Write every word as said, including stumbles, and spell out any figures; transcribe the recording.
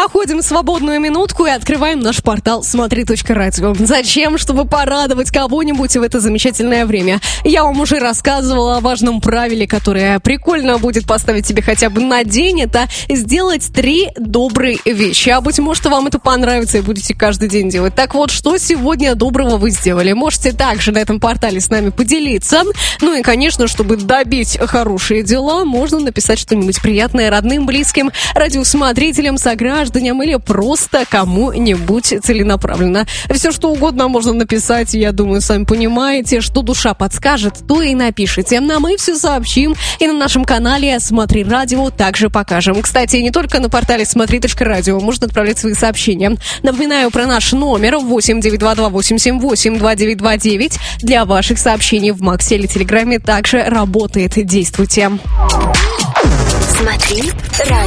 находим свободную минутку и открываем наш портал смотри точка радио. Зачем? Чтобы порадовать кого-нибудь в это замечательное время. Я вам уже рассказывала о важном правиле, которое прикольно будет поставить себе хотя бы на день. Это сделать три добрые вещи. А быть может, вам это понравится и будете каждый день делать. Так вот, что сегодня доброго вы сделали? Можете также на этом портале с нами поделиться. Ну и, конечно, чтобы добить хорошие дела, можно написать что-нибудь приятное родным, близким, радиосмотрителям, согражданам или просто кому-нибудь целенаправленно. Все что угодно можно написать, я думаю, сами понимаете, что душа подскажет, то и напишите. А мы все сообщим и на нашем канале «Смотри радио» также покажем. Кстати, не только на портале смотри точка радио можно отправлять свои сообщения. Напоминаю про наш номер восемь девятьсот двадцать два восемь семь восемь два девять два девять. Для ваших сообщений в Максе или Телеграме также работает. Действуйте. Смотри радио.